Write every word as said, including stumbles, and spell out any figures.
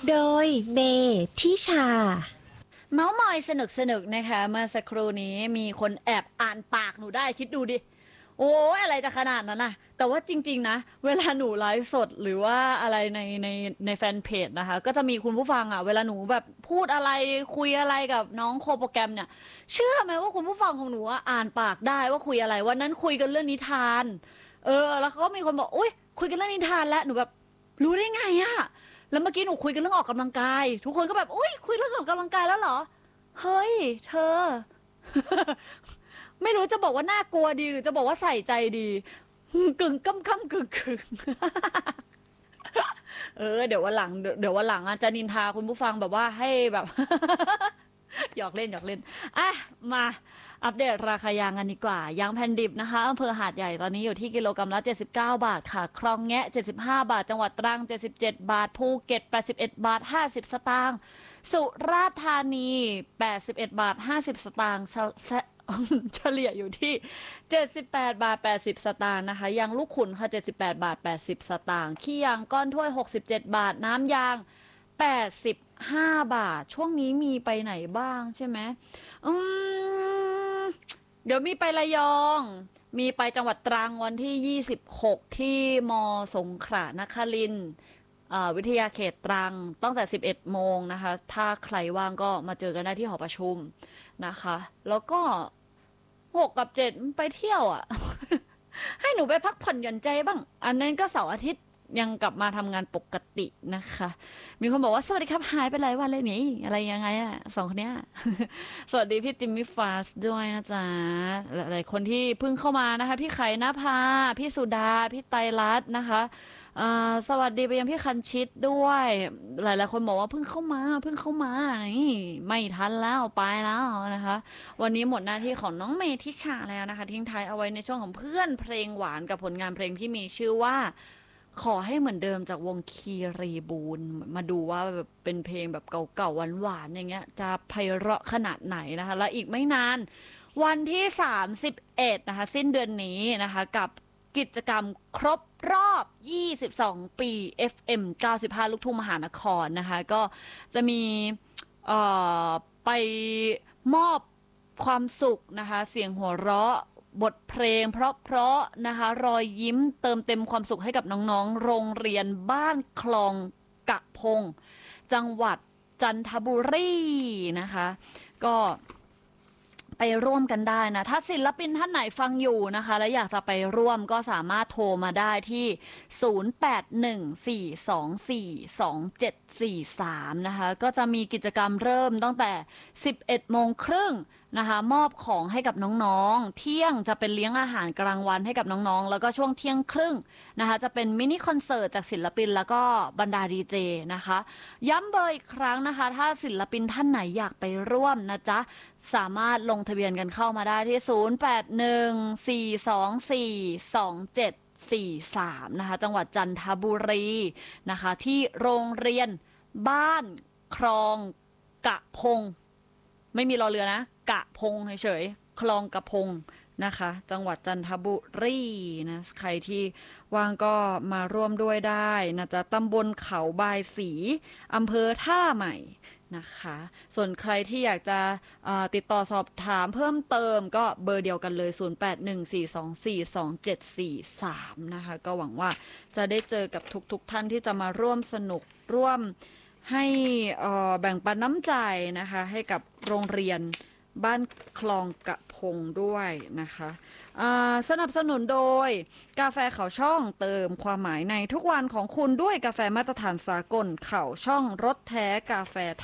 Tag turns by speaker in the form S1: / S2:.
S1: โดยเมทิชา
S2: เมาส์มอยสนุกสนุกนะคะเมื่อสักครู่นี้มีคนแอบอ่านปากหนูได้คิดดูดิโอ้ยอะไรจะขนาดนั้นนะแต่ว่าจริงๆนะเวลาหนูไลฟ์สดหรือว่าอะไรในในในแฟนเพจนะคะก็จะมีคุณผู้ฟังอ่ะเวลาหนูแบบพูดอะไรคุยอะไรกับน้องโคโปรแกรมเนี่ยเชื่อไหมว่าคุณผู้ฟังของหนูอะอ่านปากได้ว่าคุยอะไรวันนั้นคุยกันเรื่องนิทานเออแล้วเขาก็มีคนบอกอุ้ยคุยกันเรื่องนิทานแล้วหนูแบบรู้ได้ไงอะแล้วเมื่อกี้หนูคุยกันเรื่องออกกำลังกายทุกคนก็แบบอุ้ยคุยเรื่องออกกำลังกายแล้วเหรอ เฮ้ยเธอ ไม่รู้จะบอกว่าน่ากลัวดีหรือจะบอกว่าใส่ใจดีกึ่งก้ำก้ำกึ่งกึ่งเออเดี๋ยววันหลังเดี๋ยววันหลังอาจจะนินทาคุณผู้ฟังแบบว่าให้แบบหยอกเล่นหยอกเล่นอ่ะมาอัปเดตราคายางกันดีกว่ายางแผ่นดิบนะคะอำเภอหาดใหญ่ตอนนี้อยู่ที่กิโลกรัมละเจ็ดสิบเก้าบาทค่ะคลองแงะเจ็ดสิบห้าบาทจังหวัดตรังเจ็ดสิบเจ็ดบาทภูเก็ตแปดสิบเอ็ดบาทห้าสิบสตางค์สุราษฎร์ธานีแปดสิบเอ็ดบาทห้าสิบสตางค์เฉเฉลี่ยอยู่ที่เจ็ดสิบแปดบาทแปดสิบสตางค์นะคะยางลูกขุนค่ะเจ็ดสิบแปดบาทแปดสิบสตางค์ขี้ยางก้อนถ้วยหกสิบเจ็ดบาทน้ำยางแปดสิบห้าบาทช่วงนี้มีไปไหนบ้างใช่ไหมอืมเดี๋ยวมีไประยองมีไปจังหวัดตรังวันที่ยี่สิบหกที่มสงขลานครินทร์วิทยาเขตตรังตั้งแต่สิบเอ็ดโมงนะคะถ้าใครว่างก็มาเจอกันได้ที่หอประชุมนะคะแล้วก็หกกับเจ็ดไปเที่ยวอ่ะ ให้หนูไปพักผ่อนหย่อนใจบ้างอันนั้นก็เสาร์อาทิตย์ยังกลับมาทำงานปกตินะคะมีคนบอกว่าสวัสดีครับหายไปหลายวันเลยนี่อะไรยังไงอะสองคนเนี้ย สวัสดีพี่จิมมี่ฟาสด้วยนะจ๊ะหลายคนที่เพิ่งเข้ามานะคะพี่ไข่นภาพี่สุดาพี่ไตรรัตน์นะคะสวัสดีไปยังพี่คันชิดด้วยหลายๆคนบอกว่าเพิ่งเข้ามาเพิ่งเข้ามานี่ไม่ทันแล้วไปแล้วนะคะวันนี้หมดหน้าที่ของน้องเมทิชาแล้วนะคะทิ้งท้ายเอาไว้ในช่วงของเพื่อนเพลงหวานกับผลงานเพลงที่มีชื่อว่าขอให้เหมือนเดิมจากวงคีรีบูนมาดูว่าแบบเป็นเพลงแบบเก่าๆหวานๆอย่างเงี้ยจะไพเราะขนาดไหนนะคะและอีกไม่นานวันที่สามสิบเอ็ดนะคะสิ้นเดือนนี้นะคะกับกิจกรรมครบรอบยี่สิบสองปี เอฟ เอ็ม เก้าสิบห้าลูกทุ่งมหานครนะคะก็จะมีเอ่อไปมอบความสุขนะคะเสียงหัวเราะบทเพลงเพราะๆนะคะรอยยิ้มเติมเต็มความสุขให้กับน้องๆโรงเรียนบ้านคลองกะพงจังหวัดจันทบุรีนะคะก็ไปร่วมกันได้นะถ้าศิลปินท่านไหนฟังอยู่นะคะและอยากจะไปร่วมก็สามารถโทรมาได้ที่ศูนย์ แปด หนึ่ง สี่ สอง สี่ สอง เจ็ด สี่ สามนะคะก็จะมีกิจกรรมเริ่มตั้งแต่สิบเอ็ดโมงครึ่งนะคะมอบของให้กับน้องๆเที่ยงจะเป็นเลี้ยงอาหารกลางวันให้กับน้องๆแล้วก็ช่วงเที่ยงครึ่งนะคะจะเป็นมินิคอนเสิร์ตจากศิลปินแล้วก็บรรดาดีเจนะคะย้ำเบอร์อีกครั้งนะคะถ้าศิลปินท่านไหนอยากไปร่วมนะจ๊ะสามารถลงทะเบียนกันเข้ามาได้ที่ศูนย์ แปด หนึ่ง สี่ สอง สี่ สอง เจ็ด สี่ สามนะคะจังหวัดจันทบุรีนะคะที่โรงเรียนบ้านคลองกะพงไม่มีรอเรือนะกะพงเฉยๆคลองกะพงนะคะจังหวัดจันทบุรีนะใครที่ว่างก็มาร่วมด้วยได้นะจ๊ะตำบลเขาบายศรีอำเภอท่าใหม่นะคะส่วนใครที่อยากจะติดต่อสอบถามเพิ่มเติมก็เบอร์เดียวกันเลยศูนย์ แปด หนึ่ง สี่ สอง สี่ สอง เจ็ด สี่ สามนะคะก็หวังว่าจะได้เจอกับทุกๆ ท่านที่จะมาร่วมสนุกร่วมให้แบ่งปันน้ำใจนะคะให้กับโรงเรียนบ้านคลองกะพงด้วยนะคะสนับสนุนโดยกาแฟเขาช่องเติมความหมายในทุกวันของคุณด้วยกาแฟมาตรฐานสากลเขาช่องรสแท้กาแฟ